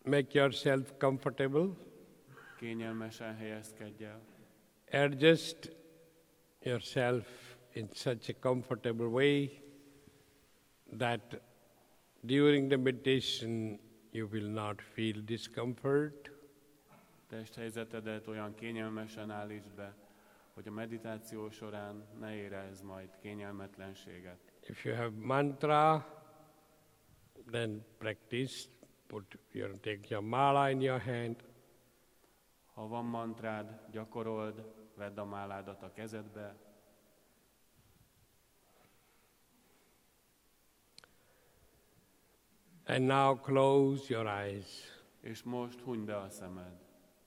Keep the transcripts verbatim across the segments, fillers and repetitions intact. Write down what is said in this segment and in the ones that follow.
Make yourself comfortable. Kényelmesen helyezkedj el. Adjust yourself in such a comfortable way that during the meditation you will not feel discomfort. Testhelyzetedet olyan kényelmesen állítsd be, hogy a meditáció során ne érezz majd kényelmetlenséget. If you have mantra, then practice. Put your, take your mala in your hand. Ha van mantrád, gyakorold, vedd a máládat a kezedbe. And now close your eyes. És most hunyd be a szemed.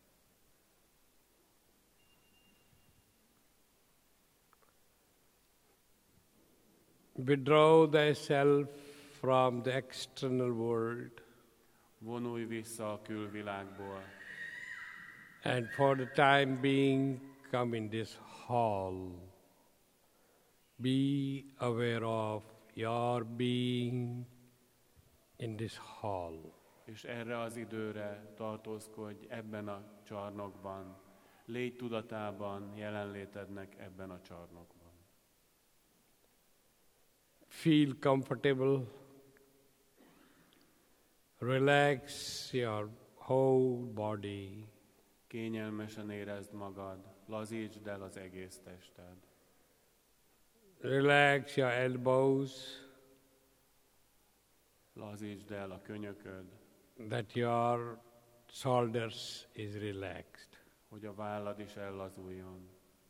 Withdraw thyself from the external world. Vonulj vissza a külvilágból. And for the time being, come in this hall. Be aware of your being in this hall. És erre az időre tartózkodj ebben a csarnokban. Légy tudatában jelenlétednek ebben a csarnokban. Feel comfortable. Relax your whole body. Kényelmesen érezd magad, lazítsd el az egész tested. Relax your elbows. Lazítsd el a könyököd. That your shoulders is relaxed. Hogy a vállad is ellazuljon.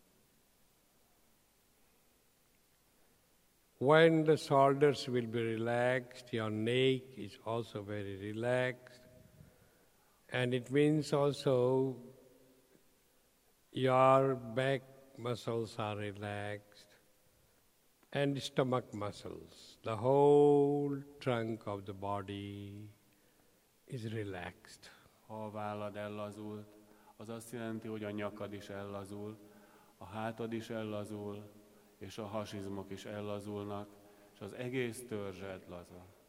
When the shoulders will be relaxed, your neck is also very relaxed. And it means also your back muscles are relaxed and stomach muscles. The whole trunk of the body is relaxed. Ha a vállad ellazult, az azt jelenti, hogy a nyakad is ellazul, a hátad is ellazul, és a hasizmok is ellazulnak, és az egész törzsed laza.